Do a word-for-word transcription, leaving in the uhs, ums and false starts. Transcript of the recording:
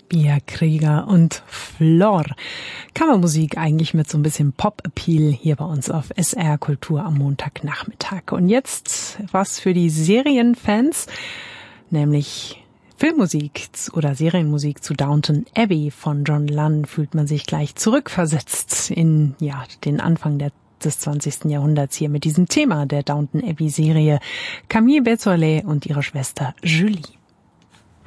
Bia Krieger und Flor. Kammermusik eigentlich mit so ein bisschen Pop-Appeal hier bei uns auf S R Kultur am Montagnachmittag. Und jetzt was für die Serienfans, nämlich Filmmusik oder Serienmusik zu Downton Abbey von John Lunn. Fühlt man sich gleich zurückversetzt in ja den Anfang der des zwanzigsten Jahrhunderts hier mit diesem Thema der Downton Abbey Serie. Camille Bezzolet und ihre Schwester Julie.